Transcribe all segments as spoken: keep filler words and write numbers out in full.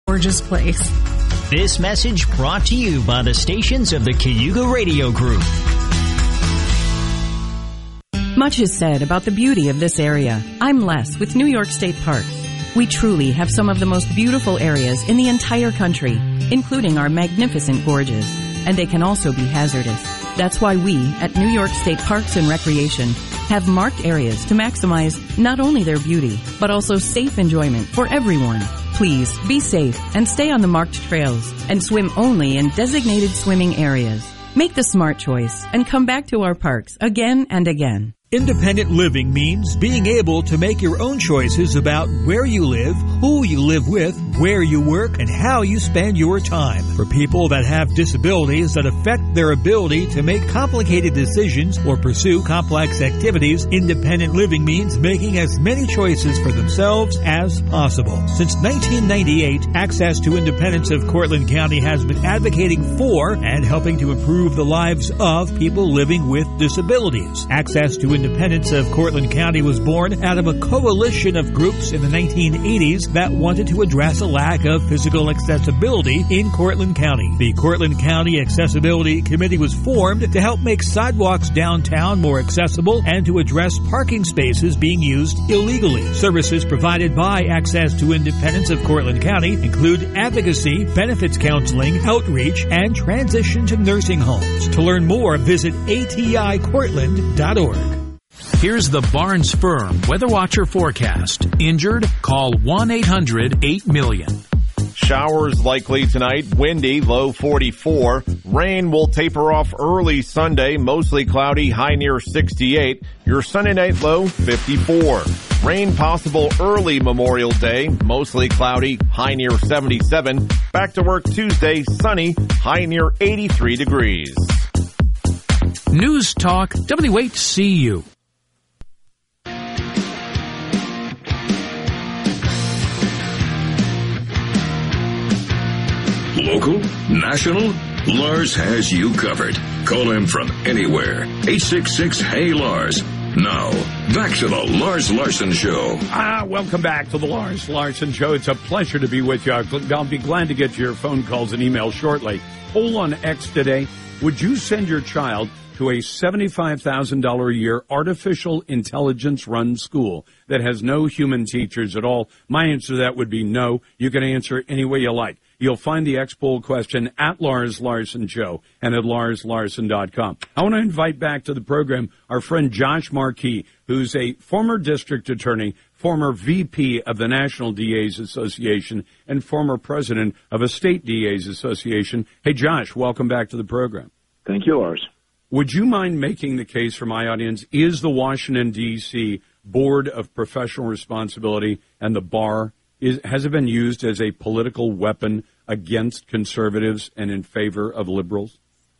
Gorgeous place. This message brought to you by the stations of the Cayuga Radio Group. Much is said about the beauty of this area. I'm Les with New York State Parks. We truly have some of the most beautiful areas in the entire country, including our magnificent gorges, and they can also be hazardous. That's why we at New York State Parks and Recreation have marked areas to maximize not only their beauty, but also safe enjoyment for everyone. Please be safe and stay on the marked trails and swim only in designated swimming areas. Make the smart choice and come back to our parks again and again. Independent living means being able to make your own choices about where you live, who you live with, where you work, and how you spend your time. For people that have disabilities that affect their ability to make complicated decisions or pursue complex activities, independent living means making as many choices for themselves as possible. Since nineteen ninety-eight, Access to Independence of Cortland County has been advocating for and helping to improve the lives of people living with disabilities. Access to Independence of Cortland County was born out of a coalition of groups in the nineteen eighties that wanted to address a lack of physical accessibility in Cortland County. The Cortland County Accessibility Committee was formed to help make sidewalks downtown more accessible and to address parking spaces being used illegally. Services provided by Access to Independence of Cortland County include advocacy, benefits counseling, outreach, and transition to nursing homes. To learn more, visit A T I Cortland dot org. Here's the Barnes Firm Weather Watcher forecast. Injured? Call one eight hundred eight million. Showers likely tonight, windy, low forty-four. Rain will taper off early Sunday, mostly cloudy, high near sixty-eight. Your Sunday night low, fifty-four. Rain possible early Memorial Day, mostly cloudy, high near seventy-seven. Back to work Tuesday, sunny, high near eighty-three degrees. News Talk W H C U. Local, national, Lars has you covered. Call him from anywhere. eight six six, Hey Lars. Now, back to the Lars Larson Show. Ah, welcome back to the Lars Larson Show. It's a pleasure to be with you. I'll be glad to get your phone calls and emails shortly. Poll on X today. Would you send your child to a seventy-five thousand dollars a year artificial intelligence run school that has no human teachers at all? My answer to that would be no. You can answer it any way you like. You'll find the X-Poll question at Lars Larson Show and at lars larson dot com. I want to invite back to the program our friend Josh Markey, who's a former district attorney, former V P of the National D A's Association, and former president of a state D A's Association. Hey, Josh, welcome back to the program. Thank you, Lars. Would you mind making the case for my audience? Is the Washington, D C Board of Professional Responsibility and the bar, is, has it been used as a political weapon against conservatives and in favor of liberals?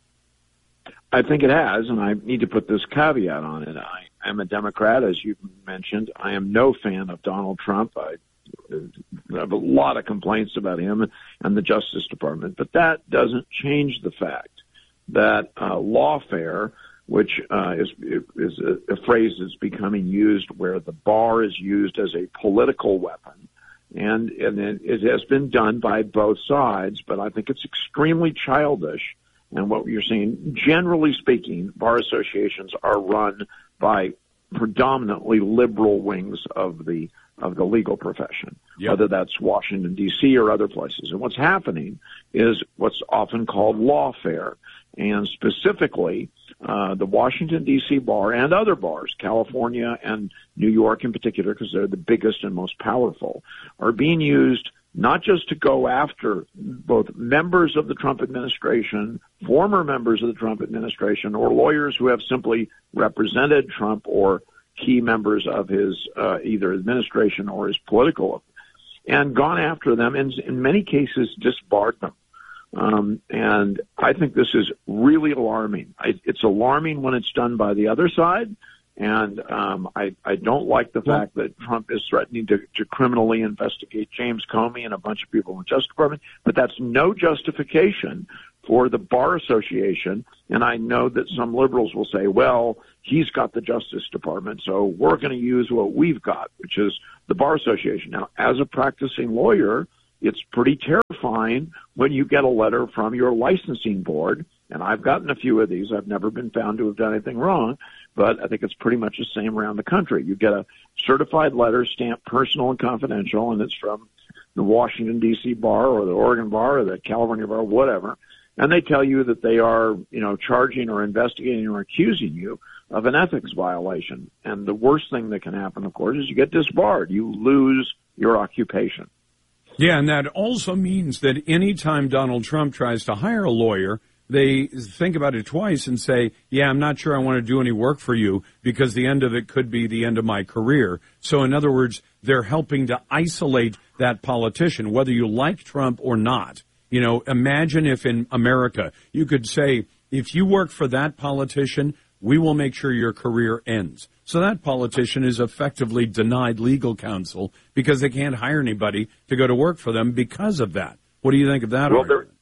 I think it has, and I need to put this caveat on it. I am a Democrat, as you mentioned. I am no fan of Donald Trump. I have a lot of complaints about him and the Justice Department, but that doesn't change the fact that uh, lawfare, which uh, is, is a, a phrase that's becoming used where the bar is used as a political weapon, and, and it has been done by both sides, but I think it's extremely childish. And what you're seeing, generally speaking, bar associations are run by predominantly liberal wings of the of the legal profession, yep. Whether that's Washington, D C or other places. And what's happening is what's often called lawfare. And specifically, uh, the Washington, D C bar and other bars, California and New York in particular, because they're the biggest and most powerful, are being used not just to go after both members of the Trump administration, former members of the Trump administration, or lawyers who have simply represented Trump or key members of his uh, either administration or his political, and gone after them, and in many cases disbarred them. Um, and I think this is really alarming. I, it's alarming when it's done by the other side. And um, I, I don't like the fact that Trump is threatening to, to criminally investigate James Comey and a bunch of people in the Justice Department. But that's no justification for the Bar Association. And I know that some liberals will say, well, he's got the Justice Department, so we're going to use what we've got, which is the Bar Association. Now, as a practicing lawyer, it's pretty terrifying when you get a letter from your licensing board, and I've gotten a few of these. I've never been found to have done anything wrong, but I think it's pretty much the same around the country. You get a certified letter stamped personal and confidential, and it's from the Washington, D C bar or the Oregon bar or the California bar, whatever, and they tell you that they are, you know, charging or investigating or accusing you of an ethics violation. And the worst thing that can happen, of course, is you get disbarred. You lose your occupation. Yeah, and that also means that any time Donald Trump tries to hire a lawyer, they think about it twice and say, yeah, I'm not sure I want to do any work for you because the end of it could be the end of my career. So in other words, they're helping to isolate that politician, whether you like Trump or not. You know, imagine if in America you could say, if you work for that politician, we will make sure your career ends. So that politician is effectively denied legal counsel because they can't hire anybody to go to work for them because of that. What do you think of that well, argument?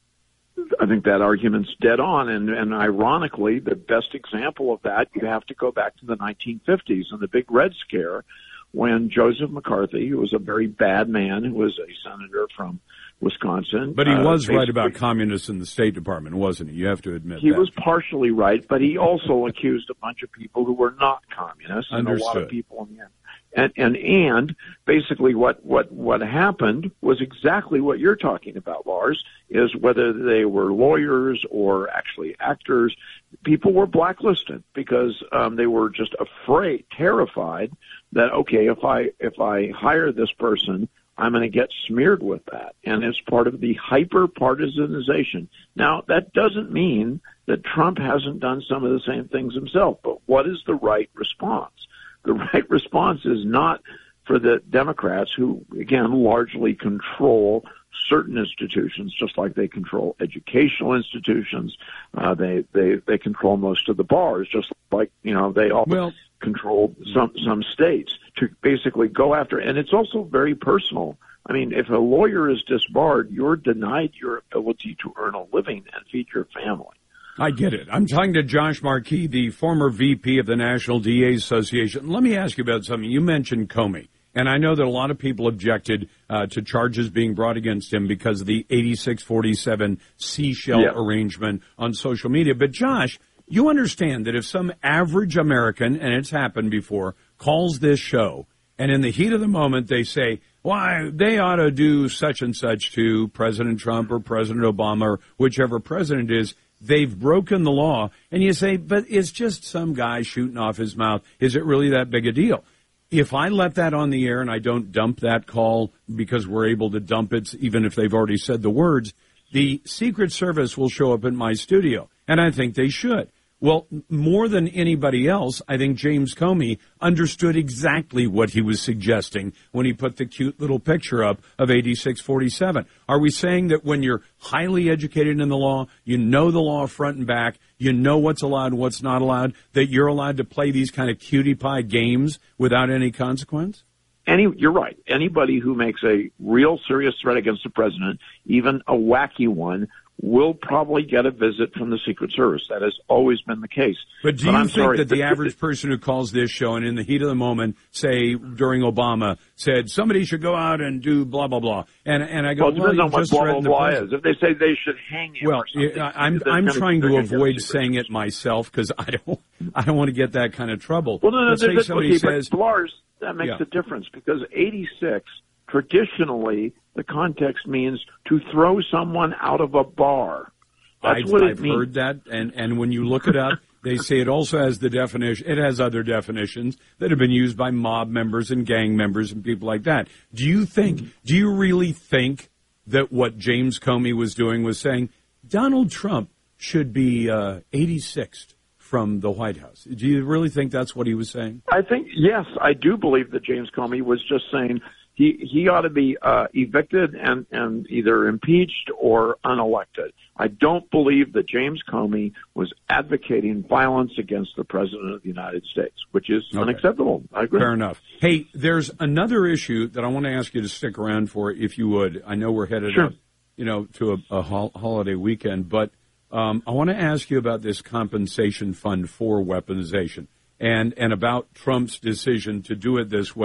I think that argument's dead on, and, and ironically, the best example of that, you have to go back to the nineteen fifties and the big Red Scare when Joseph McCarthy, who was a very bad man, who was a senator from Wisconsin. But he uh, was right about communists in the State Department, wasn't he? You have to admit he that. was partially right, but he also accused a bunch of people who were not communists, and Understood. a lot of people in the end. And, and, and basically what, what, what happened was exactly what you're talking about, Lars, is whether they were lawyers or actually actors, people were blacklisted because, um, they were just afraid, terrified that, okay, if I, if I hire this person, I'm going to get smeared with that. And it's part of the hyper-partisanization. Now, that doesn't mean that Trump hasn't done some of the same things himself, but what is the right response? The right response is not for the Democrats, who, again, largely control certain institutions, just like they control educational institutions. Uh, they, they, they control most of the bars, just like, you know, they all well, control some, some states to basically go after. And it's also very personal. I mean, if a lawyer is disbarred, you're denied your ability to earn a living and feed your family. I get it. I'm talking to Josh Markey, the former V P of the National D A's Association. Let me ask you about something. You mentioned Comey, and I know that a lot of people objected uh, to charges being brought against him because of the eighty-six forty-seven seashell yeah. arrangement on social media. But, Josh, you understand that if some average American, and it's happened before, calls this show, and in the heat of the moment they say, why, they ought to do such and such to President Trump or President Obama or whichever president is, they've broken the law, and you say, but it's just some guy shooting off his mouth. Is it really that big a deal? If I let that on the air and I don't dump that call because we're able to dump it, even if they've already said the words, the Secret Service will show up in my studio, and I think they should. Well, more than anybody else, I think James Comey understood exactly what he was suggesting when he put the cute little picture up of eighty-six forty-seven. Are we saying that when you're highly educated in the law, you know the law front and back, you know what's allowed and what's not allowed, that you're allowed to play these kind of cutie pie games without any consequence? Any, you're right. Anybody who makes a real serious threat against the president, even a wacky one, will probably get a visit from the Secret Service. That has always been the case. But do but you I'm think sorry, that the, the average person who calls this show and in the heat of the moment, say during Obama, said somebody should go out and do blah, blah, blah. And and I go, well, it depends well, on what just blah, blah, blah is. If they say they should hang him well, or something. I'm, I'm trying to avoid saying it myself because I don't, I don't want to get that kind of trouble. Well, no, no, Let's say but, somebody okay, says, but Lars, that makes yeah. a difference because eighty-six, traditionally, the context means to throw someone out of a bar. That's I've, what it I've means. heard that, and, and when you look it up, they say it also has the definition, it has other definitions that have been used by mob members and gang members and people like that. Do you think, do you really think that what James Comey was doing was saying, Donald Trump should be uh, eighty-sixth from the White House? Do you really think that's what he was saying? I think, yes, I do believe that James Comey was just saying he, he ought to be uh, evicted and, and either impeached or unelected. I don't believe that James Comey was advocating violence against the President of the United States, which is okay. Unacceptable. I agree. Fair enough. Hey, there's another issue that I want to ask you to stick around for, if you would. I know we're headed sure. up, you know, to a, a hol- holiday weekend, but um, I want to ask you about this compensation fund for weaponization and, and about Trump's decision to do it this way.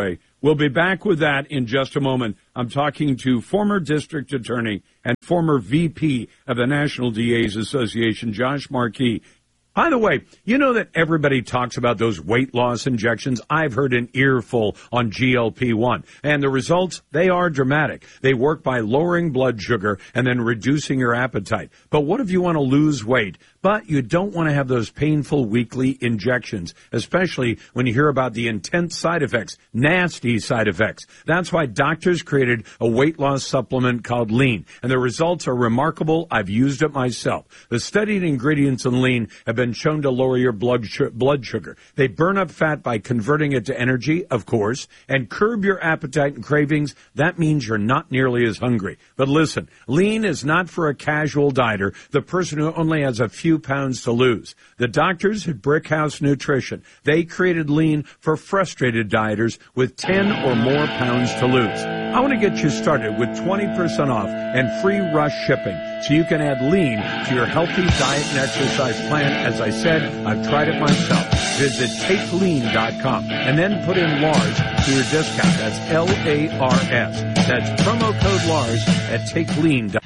We'll be back with that in just a moment. I'm talking to former district attorney and former V P of the National D A's Association, Josh Markey. By the way, you know that everybody talks about those weight loss injections? I've heard an earful on G L P one. And the results, they are dramatic. They work by lowering blood sugar and then reducing your appetite. But what if you want to lose weight, but you don't want to have those painful weekly injections, especially when you hear about the intense side effects, nasty side effects? That's why doctors created a weight loss supplement called Lean. And the results are remarkable. I've used it myself. The studied ingredients in Lean have been shown to lower your blood sh- blood sugar. They burn up fat by converting it to energy, of course, and curb your appetite and cravings. That means you're not nearly as hungry. But listen, Lean is not for a casual dieter, the person who only has a few pounds to lose. The doctors at Brickhouse Nutrition, they created Lean for frustrated dieters with ten or more pounds to lose. I want to get you started with twenty percent off and free rush shipping so you can add Lean to your healthy diet and exercise plan. As I said, I've tried it myself. Visit take lean dot com and then put in Lars for your discount. That's L A R S. That's promo code Lars at take lean dot com.